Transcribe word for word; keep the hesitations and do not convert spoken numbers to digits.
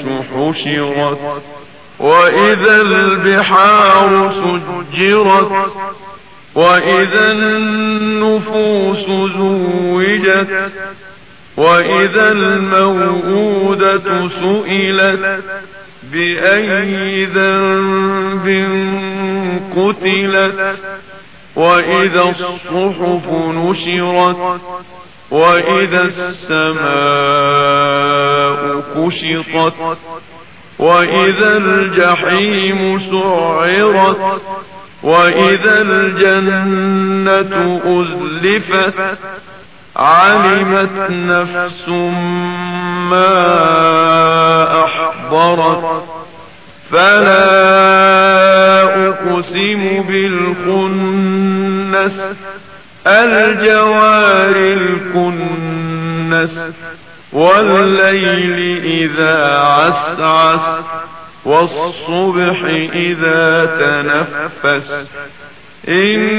حشرت وإذا البحار سجرت وإذا النفوس زوجت وإذا الموءودة سئلت بأي ذنب قتلت وإذا الصحف نشرت وإذا السماء كشطت وإذا الجحيم سعرت وإذا الجنة أزلفت علمت نفس ما أحضرت فلا أقسم بالخنس الجوار الكنس والليل إذا عسعس والصبح إذا تنفس إن